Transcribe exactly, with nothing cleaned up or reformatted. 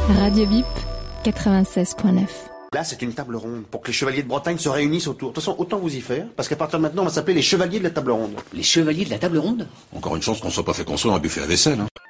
Radio Bip, quatre-vingt-seize point neuf. Là, c'est une table ronde pour que les chevaliers de Bretagne se réunissent autour. De toute façon, autant vous y faire, parce qu'à partir de maintenant, on va s'appeler les chevaliers de la table ronde. Les chevaliers de la table ronde ? Encore une chance qu'on soit pas fait construire un buffet à vaisselle. Hein.